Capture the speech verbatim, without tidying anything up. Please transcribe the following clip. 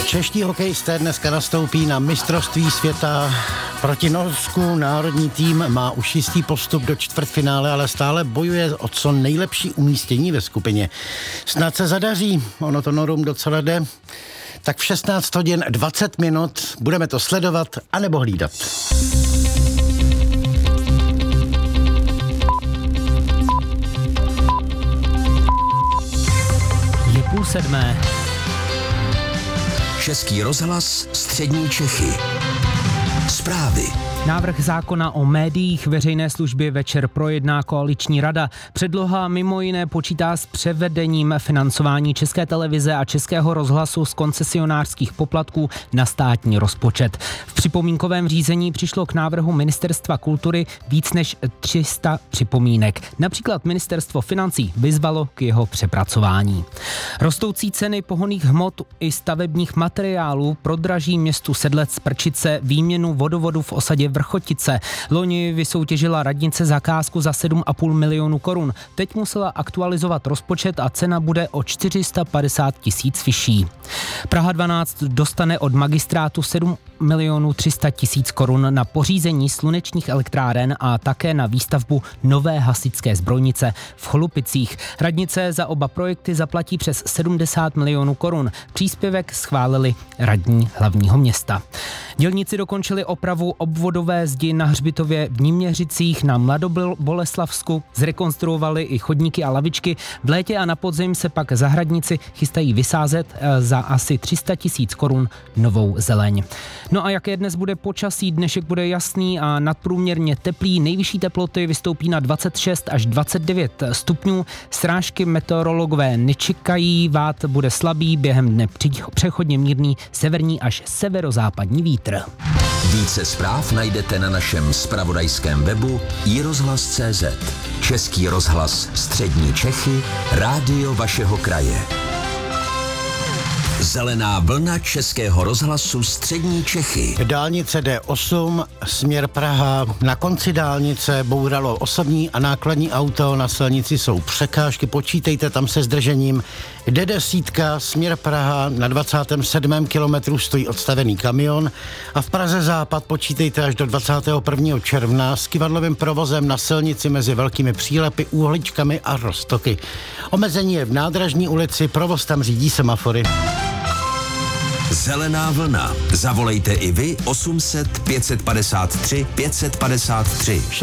Čeští hokejisté dneska nastoupí na mistrovství světa proti Norsku. Národní tým má už jistý postup do čtvrtfinále, ale stále bojuje o co nejlepší umístění ve skupině. Snad se zadaří, ono to Norům docela jde. Tak v šestnáct hodin dvacet minut budeme to sledovat anebo hlídat. Je půl sedmé. Český rozhlas, střední Čechy. Zprávy. Návrh zákona o médiích veřejné služby večer projedná koaliční rada. Předloha mimo jiné počítá s převedením financování České televize a Českého rozhlasu z koncesionářských poplatků na státní rozpočet. V připomínkovém řízení přišlo k návrhu Ministerstva kultury víc než tři sta připomínek. Například Ministerstvo financí vyzvalo k jeho přepracování. Rostoucí ceny pohonných hmot i stavebních materiálů prodraží městu Sedlec Prčice výměnu vodovodu v osadě Vrchotice. Loni vysoutěžila radnice zakázku za sedm a půl milionu korun. Teď musela aktualizovat rozpočet a cena bude o čtyři sta padesát tisíc vyšší. Praha dvanáct dostane od magistrátu sedm milionů tři sta tisíc korun na pořízení slunečních elektráren a také na výstavbu nové hasičské zbrojnice v Cholupicích. Radnice za oba projekty zaplatí přes sedmdesát milionů korun. Příspěvek schválili radní hlavního města. Dělníci dokončili opravu obvodové zdi na hřbitově v Níměřicích na Mladoboleslavsku, zrekonstruovali i chodníky a lavičky. V létě a na podzim se pak zahradníci chystají vysázet za asi tři sta tisíc korun novou zeleň. No a jaké dnes bude počasí? Dnešek bude jasný a nadprůměrně teplý. Nejvyšší teploty vystoupí na dvacet šest až dvacet devět stupňů. Srážky meteorologové nečekají, vát bude slabý, během dne přechodně mírný severní až severozápadní vítr. Více zpráv najdete na našem zpravodajském webu i rozhlas tečka cé zet. Český rozhlas, střední Čechy, rádio vašeho kraje. Zelená vlna Českého rozhlasu, střední Čechy. Dálnice D osm, směr Praha. Na konci dálnice bouralo osobní a nákladní auto, na silnici jsou překážky, počítejte tam se zdržením. D deset, směr Praha, na dvacátém sedmém kilometru stojí odstavený kamion a v Praze západ počítejte až do dvacátého prvního června s kyvadlovým provozem na silnici mezi Velkými Přílepy, Úhličkami a Roztoky. Omezení je v Nádražní ulici, provoz tam řídí semafory. Zelená vlna. Zavolejte i vy osm set pět set padesát tři pět set padesát tři.